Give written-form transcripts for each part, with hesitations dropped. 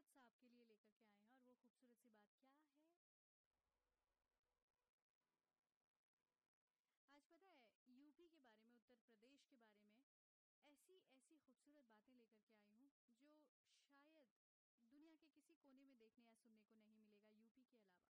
सा आपके लिए लेकर के आए हैं, और वो खूबसूरत सी बात क्या है? आज पता है, यूपी के बारे में, उत्तर प्रदेश के बारे में ऐसी ऐसी खूबसूरत बातें लेकर के आई हूँ जो शायद दुनिया के किसी कोने में देखने या सुनने को नहीं मिलेगा यूपी के अलावा।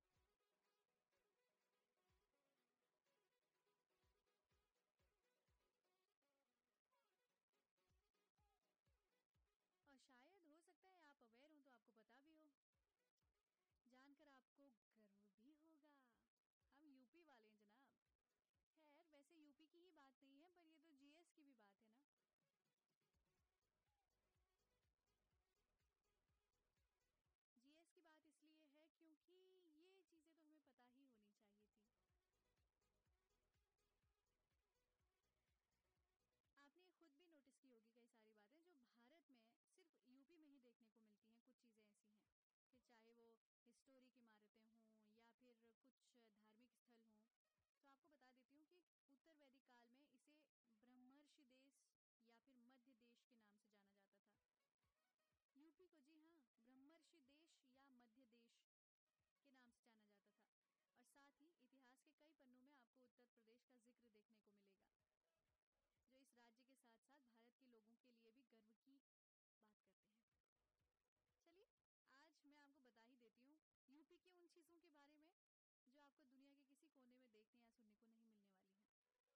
और शायद हो सकता है आप अवेयर हो तो आपको पता भी हो, जानकर आपको गर्व भी होगा। हम यूपी वाले हैं जनाब। खैर, वैसे यूपी की ही बात नहीं है, पर ये तो जीएस की भी बात है ना। जीएस की बात इसलिए है क्योंकि ये चीज़ें तो हमें पता ही होनी चाहिए थी। आपने खुद भी नोटिस की होगी कई सारी बातें जो भारत में सिर्फ यूपी में ही देखने को मिलती हैं। कुछ चीज़ें ऐसी हैं, फिर चाहे वो हिस्टोरिक इमारतें हों या फिर कुछ धार्मिक स्थल हों। तो आपको बता देती हूँ कि उत्तर वैदिक काल में इसे ब्रह्मर्षि देश या फिर मध्य देश के नाम से जाना जाता था। यूपी को, जी हाँ, ब्रह्मर्षि देश या मध्य देश के नाम से जाना जाता था। और साथ ही इतिहास के कई पन्नों में आपको उत्तर प्रदेश का जिक्र देखने को मिलेगा, जो इस राज्य के साथ साथ भारत के लोगों के लिए भी गर्व की बात करते हैं। चलिए, आज मैं आपको बता ही देती हूँ यूपी की उन चीज़ों के बारे में जो आपको दुनिया के किसी कोने में देखने या सुनने को नहीं मिलने वाली हैं।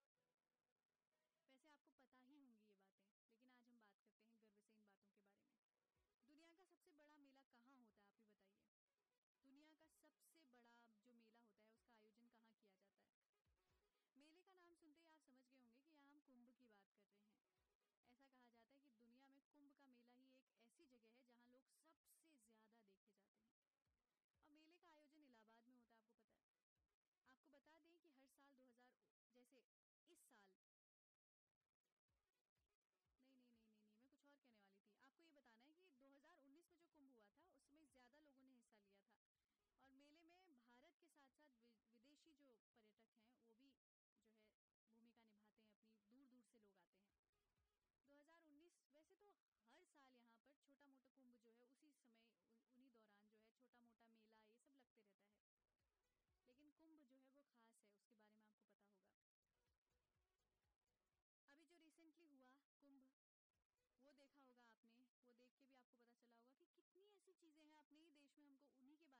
वैसे आपको पता ही होंगी ये बातें, लेकिन आज हम बात करते हैं गर्व से इन बातों के बारे में। दुनिया का सबसे बड़ा मेला कहाँ होता है, आप ही बताइए। दुनिया का सबसे बड़ा जो मेला होता है उसका आयोजन कहाँ किया जाता है? मेले का नाम सुनते ही आप समझ गए होंगे कि यहाँ हम कुंभ की बात कर रहे हैं। ऐसा कहा जाता है कि दुनिया में कुंभ का मेला ही एक ऐसी जगह है जहाँ लोग सबसे ज़्यादा देखे जाते हैं। और मेले का आयोजन इलाहाबाद में होता है, आपको पता है। आपको बता दें कि हर साल 2000, जैसे इस साल, नहीं, मैं कुछ और कहने वाली थी। आपको ये बताना है कि 2019 में जो कुंभ हुआ था उसमें ज़्यादा लोगों ने हिस्सा लिया था। और मेले में भारत के साथ साथ विदेशी जो पर्यटक हैं वो भी जो है भूमिका निभाते हैं, अपनी दूर दूर से लोग आते हैं। 2019, वैसे तो हर साल यहाँ पर छोटा मोटा कुंभ जो है उसी समय उन्हीं दौरान जो है छोटा मोटा मेला ये सब लगते रहता है। लेकिन कुंभ जो है वो खास है, उसके बारे में आपको पता होगा। अभी जो रिसेंटली हुआ कुंभ, वो देखा होगा आपने। वो देख के भी आपको पता चला होगा कि कितनी ऐसी चीज़ें हैं अपने ही देश में, हमको उन्हीं के